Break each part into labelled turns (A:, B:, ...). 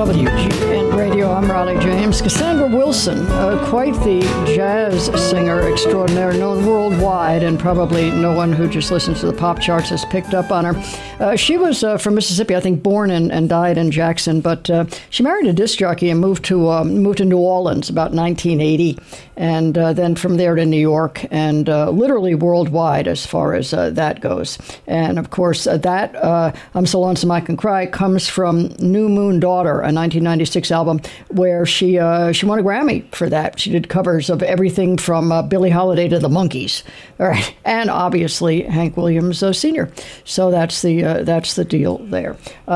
A: WGN Radio, I'm Raleigh James. Cassandra Wilson, quite the jazz singer extraordinaire, known worldwide, and probably no one who just listens to the pop charts has picked up on her. She was from Mississippi, I think, born and died in Jackson, but she married a disc jockey and moved to New Orleans about 1980, and then from there to New York, and literally worldwide as far as that goes. And of course, that I'm So Lonesome I Can Cry comes from New Moon Daughter, a 1996 album where she won a Grammy for that. She did covers of everything from Billie Holiday to the Monkees, all right, and obviously Hank Williams Sr. So that's the deal there.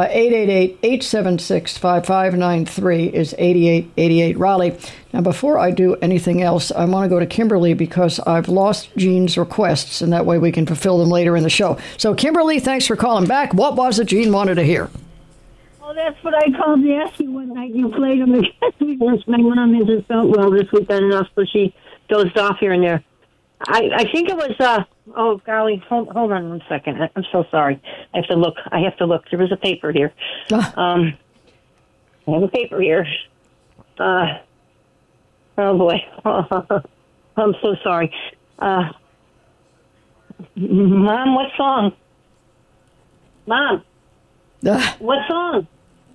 A: 888-876-5593 is 8888 Raleigh. Now, before I do anything else, I want to go to Kimberly because I've lost Jean's requests, and that way we can fulfill them later in the show. So, Kimberly, thanks for calling back. What was it Jean wanted to hear?
B: Well, that's what I called to ask you one night. You played them again because my mom hasn't felt well this weekend enough, so she dozed off here and there. I think it was, oh, golly, hold on 1 second. I'm so sorry. I have to look. There was a paper here. I have a paper here. Oh, boy. I'm so sorry. Mom, what song? Mom, what song?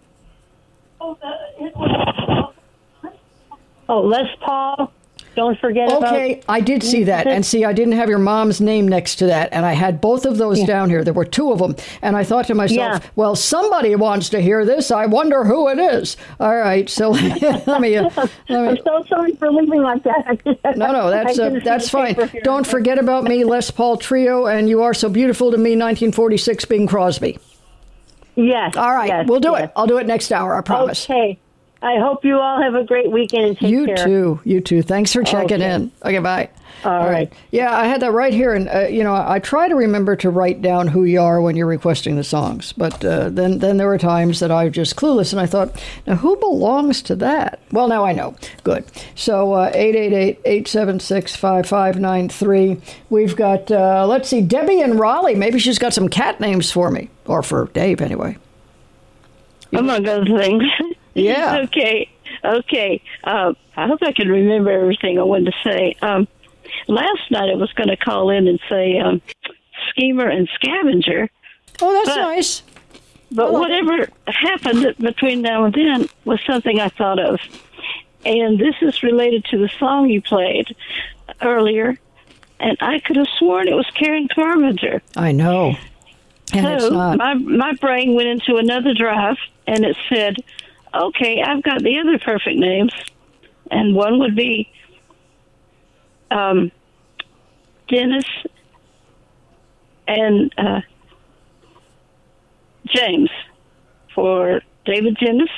B: Oh, Les Paul. Don't forget about...
A: Okay, I did see that. And see, I didn't have your mom's name next to that. And I had both of those down here. There were two of them. And I thought to myself, well, somebody wants to hear this. I wonder who it is. All right, so let me...
B: I'm so sorry for leaving like that.
A: No, that's fine. Don't forget about me, Les Paul Trio, and You Are So Beautiful to Me, 1946, Bing Crosby.
B: Yes.
A: All right,
B: yes,
A: we'll do it. I'll do it next hour, I promise.
B: Okay. I hope you all have a great weekend and take care.
A: You too. Thanks for checking in. Okay, bye.
B: All right.
A: Yeah, I had that right here. And, I try to remember to write down who you are when you're requesting the songs. But then there were times that I was just clueless. And I thought, now, who belongs to that? Well, now I know. Good. So 888-876-5593. We've got, let's see, Debbie in Raleigh. Maybe she's got some cat names for me. Or for Dave, anyway.
C: Among other things.
A: Yeah.
C: Okay. I hope I can remember everything I wanted to say. Last night I was going to call in and say Schemer and Scavenger.
A: Oh, that's nice.
C: But whatever happened between now and then was something I thought of. And this is related to the song you played earlier. And I could have sworn it was Karen Carpenter.
A: I know. And
C: so
A: it's not.
C: My brain went into another drive, and it said, okay, I've got the other perfect names, and one would be Dennis and James for David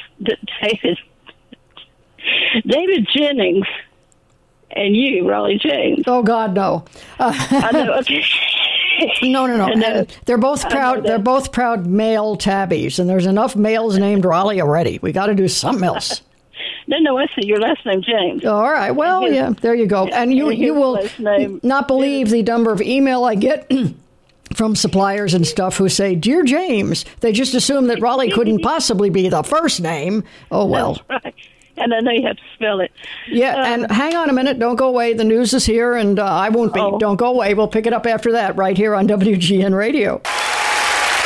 C: Jennings, and you, Raleigh James.
A: Oh God, no!
C: I know. Okay.
A: No. They're both proud. They're both proud male tabbies, and there's enough males named Raleigh already. We got to do something else.
C: No, I see your last name, James.
A: All right. Well, yeah, there you go. And you will not believe the number of email I get from suppliers and stuff who say, "Dear James," they just assume that Raleigh couldn't possibly be the first name. Oh well.
C: That's right. And I know you have to spell it.
A: Yeah, and hang on a minute. Don't go away. The news is here, and I won't be. Don't go away. We'll pick it up after that right here on WGN Radio.